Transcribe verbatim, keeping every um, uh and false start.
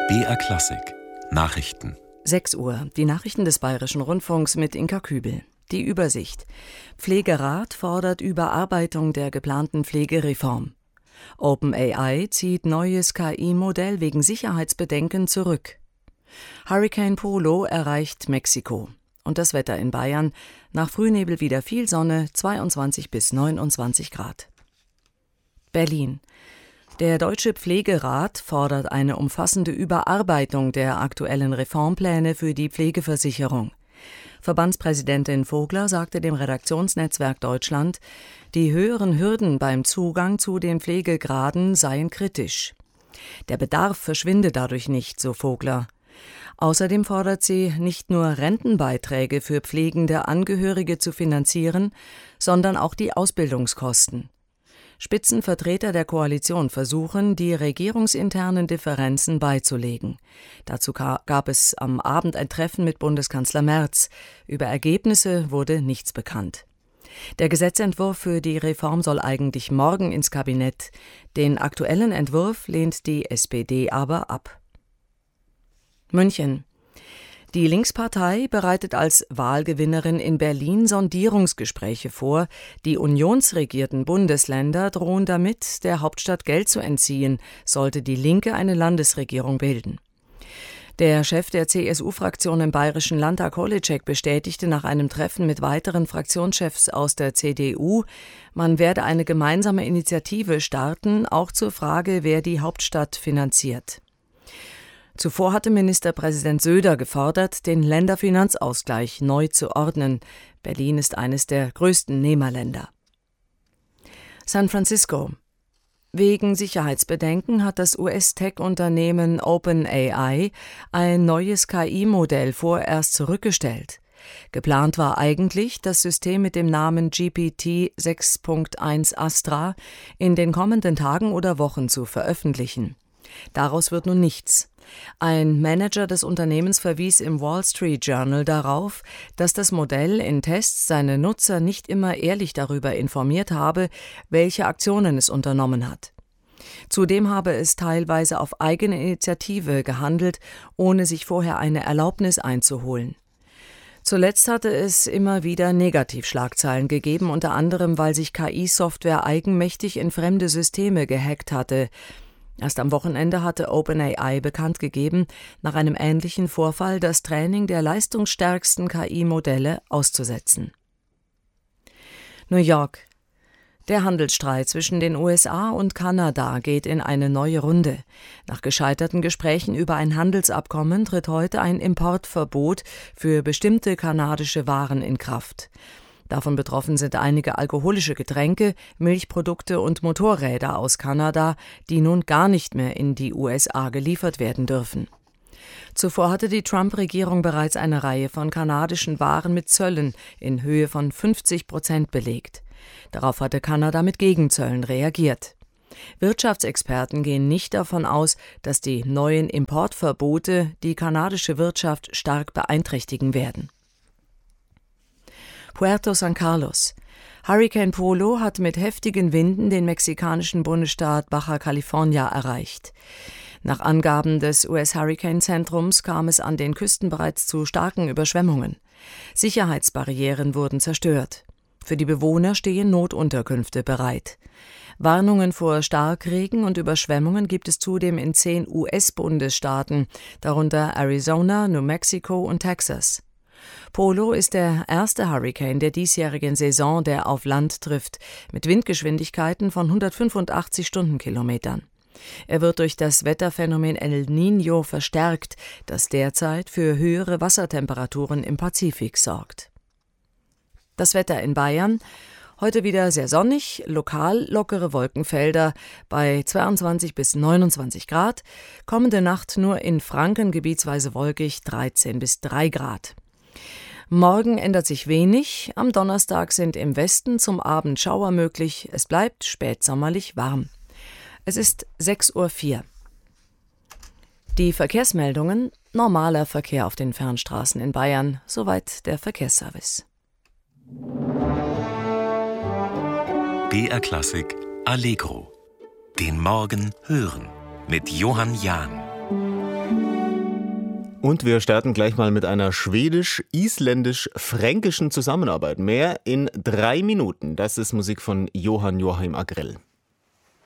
B R Klassik Nachrichten. sechs Uhr, die Nachrichten des Bayerischen Rundfunks mit Inka Kübel. Die Übersicht. Pflegerat fordert Überarbeitung der geplanten Pflegereform. OpenAI zieht neues K I-Modell wegen Sicherheitsbedenken zurück. Hurricane Polo erreicht Mexiko. Und das Wetter in Bayern. Nach Frühnebel wieder viel Sonne, zweiundzwanzig bis neunundzwanzig Grad. Berlin. Der Deutsche Pflegerat fordert eine umfassende Überarbeitung der aktuellen Reformpläne für die Pflegeversicherung. Verbandspräsidentin Vogler sagte dem Redaktionsnetzwerk Deutschland, die höheren Hürden beim Zugang zu den Pflegegraden seien kritisch. Der Bedarf verschwinde dadurch nicht, so Vogler. Außerdem fordert sie, nicht nur Rentenbeiträge für pflegende Angehörige zu finanzieren, sondern auch die Ausbildungskosten. Spitzenvertreter der Koalition versuchen, die regierungsinternen Differenzen beizulegen. Dazu gab es am Abend ein Treffen mit Bundeskanzler Merz. Über Ergebnisse wurde nichts bekannt. Der Gesetzentwurf für die Reform soll eigentlich morgen ins Kabinett. Den aktuellen Entwurf lehnt die S P D aber ab. München. Die Linkspartei bereitet als Wahlgewinnerin in Berlin Sondierungsgespräche vor. Die unionsregierten Bundesländer drohen damit, der Hauptstadt Geld zu entziehen, sollte die Linke eine Landesregierung bilden. Der Chef der C S U-Fraktion im Bayerischen Landtag, Holitschek, bestätigte nach einem Treffen mit weiteren Fraktionschefs aus der C D U, man werde eine gemeinsame Initiative starten, auch zur Frage, wer die Hauptstadt finanziert. Zuvor hatte Ministerpräsident Söder gefordert, den Länderfinanzausgleich neu zu ordnen. Berlin ist eines der größten Nehmerländer. San Francisco. Wegen Sicherheitsbedenken hat das U S-Tech-Unternehmen OpenAI ein neues K I-Modell vorerst zurückgestellt. Geplant war eigentlich, das System mit dem Namen G P T sechs Punkt eins Astra in den kommenden Tagen oder Wochen zu veröffentlichen. Daraus wird nun nichts. Ein Manager des Unternehmens verwies im Wall Street Journal darauf, dass das Modell in Tests seine Nutzer nicht immer ehrlich darüber informiert habe, welche Aktionen es unternommen hat. Zudem habe es teilweise auf eigene Initiative gehandelt, ohne sich vorher eine Erlaubnis einzuholen. Zuletzt hatte es immer wieder Negativschlagzeilen gegeben, unter anderem, weil sich K I-Software eigenmächtig in fremde Systeme gehackt hatte. Erst am Wochenende hatte OpenAI bekannt gegeben, nach einem ähnlichen Vorfall das Training der leistungsstärksten K I-Modelle auszusetzen. New York. Der Handelsstreit zwischen den U S A und Kanada geht in eine neue Runde. Nach gescheiterten Gesprächen über ein Handelsabkommen tritt heute ein Importverbot für bestimmte kanadische Waren in Kraft. Davon betroffen sind einige alkoholische Getränke, Milchprodukte und Motorräder aus Kanada, die nun gar nicht mehr in die U S A geliefert werden dürfen. Zuvor hatte die Trump-Regierung bereits eine Reihe von kanadischen Waren mit Zöllen in Höhe von fünfzig Prozent belegt. Darauf hatte Kanada mit Gegenzöllen reagiert. Wirtschaftsexperten gehen nicht davon aus, dass die neuen Importverbote die kanadische Wirtschaft stark beeinträchtigen werden. Puerto San Carlos. Hurricane Polo hat mit heftigen Winden den mexikanischen Bundesstaat Baja California erreicht. Nach Angaben des U S-Hurricane-Zentrums kam es an den Küsten bereits zu starken Überschwemmungen. Sicherheitsbarrieren wurden zerstört. Für die Bewohner stehen Notunterkünfte bereit. Warnungen vor Starkregen und Überschwemmungen gibt es zudem in zehn U S-Bundesstaaten, darunter Arizona, New Mexico und Texas. Polo ist der erste Hurrikan der diesjährigen Saison, der auf Land trifft, mit Windgeschwindigkeiten von hundertfünfundachtzig Stundenkilometern. Er wird durch das Wetterphänomen El Niño verstärkt, das derzeit für höhere Wassertemperaturen im Pazifik sorgt. Das Wetter in Bayern. Heute wieder sehr sonnig, lokal lockere Wolkenfelder bei zweiundzwanzig bis neunundzwanzig Grad. Kommende Nacht nur in Franken gebietsweise wolkig, dreizehn bis drei Grad. Morgen ändert sich wenig. Am Donnerstag sind im Westen zum Abend Schauer möglich. Es bleibt spätsommerlich warm. Es ist sechs Uhr vier. Die Verkehrsmeldungen. Normaler Verkehr auf den Fernstraßen in Bayern. Soweit der Verkehrsservice. B R Klassik Allegro. Den Morgen hören mit Johann Jahn. Und wir starten gleich mal mit einer schwedisch-isländisch-fränkischen Zusammenarbeit. Mehr in drei Minuten. Das ist Musik von Johann Joachim Agrell.